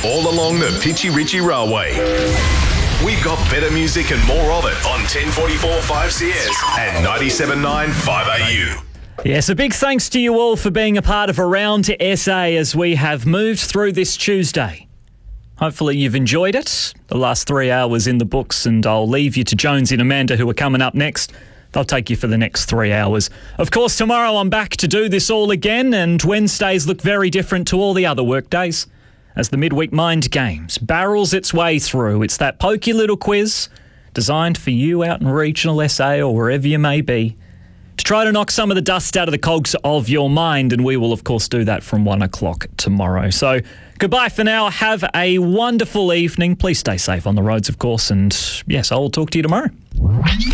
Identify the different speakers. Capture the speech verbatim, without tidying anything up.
Speaker 1: all along the Pitchy Ritchie Railway. We've got better music and more of it on ten forty-four five C S and ninety-seven point nine five A U.
Speaker 2: Yes, a big thanks to you all for being a part of Around to S A as we have moved through this Tuesday. Hopefully you've enjoyed it. The last three hours in the books, and I'll leave you to Jonesy and Amanda, who are coming up next. They'll take you for the next three hours. Of course, tomorrow I'm back to do this all again, and Wednesdays look very different to all the other work days as the Midweek Mind Games barrels its way through. It's that pokey little quiz designed for you out in regional S A or wherever you may be, to try to knock some of the dust out of the cogs of your mind, and we will, of course, do that from one o'clock tomorrow. So, goodbye for now. Have a wonderful evening. Please stay safe on the roads, of course, and yes, I will talk to you tomorrow.